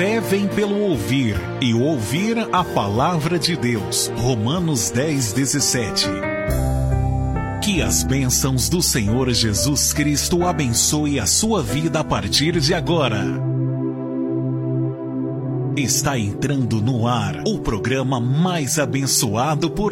fé vem pelo ouvir, e o ouvir a palavra de Deus. Romanos 10:17. Que as bênçãos do Senhor Jesus Cristo abençoe a sua vida a partir de agora. Está entrando no ar o programa mais abençoado por